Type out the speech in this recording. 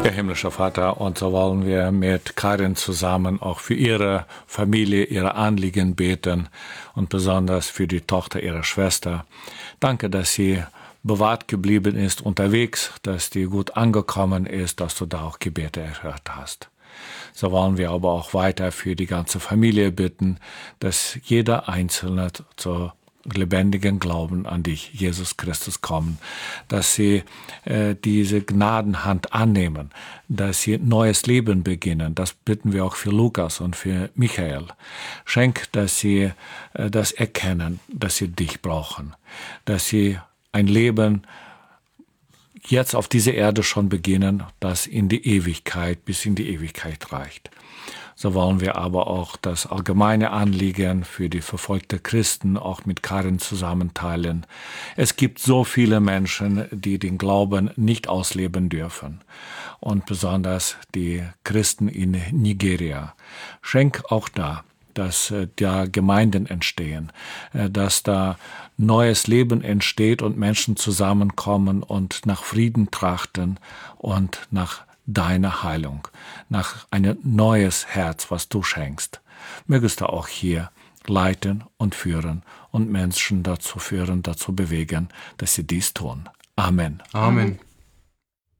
Ja, himmlischer Vater, und so wollen wir mit Karin zusammen auch für ihre Familie, ihre Anliegen beten und besonders für die Tochter ihrer Schwester. Danke, dass sie bewahrt geblieben ist unterwegs, dass die gut angekommen ist, dass du da auch Gebete erhört hast. So wollen wir aber auch weiter für die ganze Familie bitten, dass jeder Einzelne zur lebendigen Glauben an dich, Jesus Christus, kommen, dass sie diese Gnadenhand annehmen, dass sie neues Leben beginnen. Das bitten wir auch für Lukas und für Michael. Schenk, dass sie das erkennen, dass sie dich brauchen, dass sie ein Leben jetzt auf dieser Erde schon beginnen, das in die Ewigkeit, bis in die Ewigkeit reicht. So wollen wir aber auch das allgemeine Anliegen für die verfolgten Christen auch mit Karin zusammenteilen. Es gibt so viele Menschen, die den Glauben nicht ausleben dürfen. Und besonders die Christen in Nigeria. Schenk auch da, dass da Gemeinden entstehen, dass da neues Leben entsteht und Menschen zusammenkommen und nach Frieden trachten und nach deiner Heilung, nach ein neues Herz, was du schenkst. Mögest du auch hier leiten und führen und Menschen dazu führen, dazu bewegen, dass sie dies tun. Amen. Amen.